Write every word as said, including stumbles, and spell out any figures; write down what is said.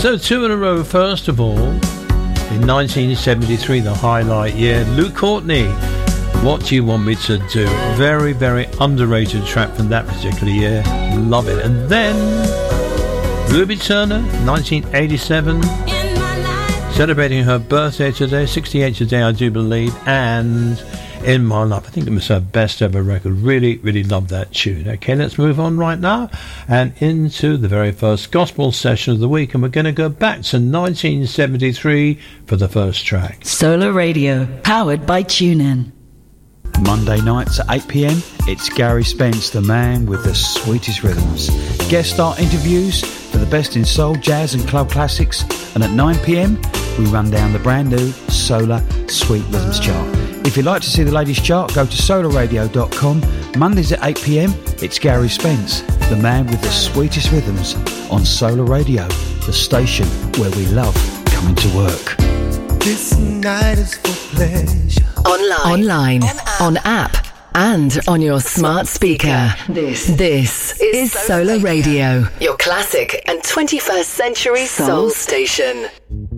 So two in a row. First of all, in nineteen seventy-three, the highlight year, Lou Courtney, What Do You Want Me To Do? Very, very underrated track from that particular year. Love it. And then Ruby Turner, nineteen eighty-seven, celebrating her birthday today, sixty-eight today, I do believe, and In My Life. I think it was her best ever record. Really, really love that tune. Okay, let's move on right now and into the very first gospel session of the week, and we're going to go back to nineteen seventy-three for the first track. Solar Radio, powered by TuneIn. Monday nights at eight p.m, it's Gary Spence, the man with the sweetest rhythms. Guest star interviews for the best in soul, jazz and club classics. And at nine p.m, we run down the brand new Solar Sweet Rhythms chart. If you'd like to see the latest chart, go to solar radio dot com. Mondays at eight p.m, it's Gary Spence, the man with the sweetest rhythms, on Solar Radio, the station where we love coming to work. This night is for pleasure. Online, online, on app, and on your smart speaker. This, this is Solar Radio, your classic and twenty-first century soul station.